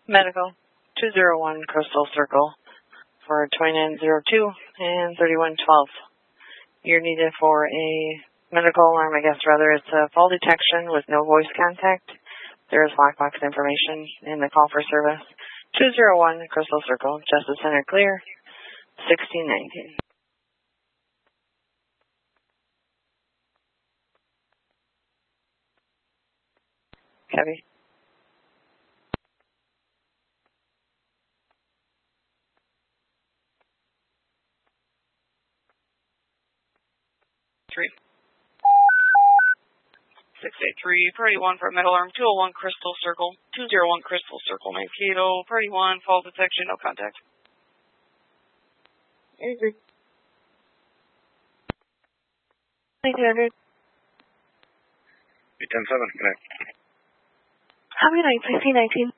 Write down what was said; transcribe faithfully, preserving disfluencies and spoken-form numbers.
Medical, two zero one Crystal Circle for twenty-nine oh two and thirty-one twelve. You're needed for a medical alarm, I guess, rather. It's a fall detection with no voice contact. There is black box information in the call for service. two zero one Crystal Circle, Justice Center clear, sixteen nineteen. Heavy. Three. Six eight three, Party one for metal arm, two oh one Crystal Circle, two zero one Crystal Circle, Mankato, Party one, fall detection, no contact. I agree. nineteen hundred. eight ten seven, connect. How many nights? sixteen nineteen.